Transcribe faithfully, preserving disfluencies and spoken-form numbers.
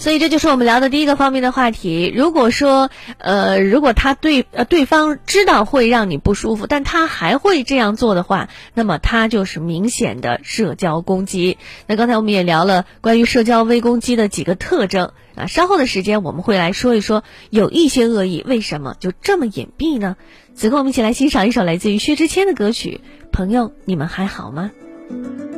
所以这就是我们聊的第一个方面的话题。如果说呃如果他对呃对方知道会让你不舒服，但他还会这样做的话，那么他就是明显的社交攻击。那刚才我们也聊了关于社交微攻击的几个特征啊，稍后的时间我们会来说一说有一些恶意为什么就这么隐蔽呢？此刻我们一起来欣赏一首来自于薛之谦的歌曲《朋友你们还好吗》。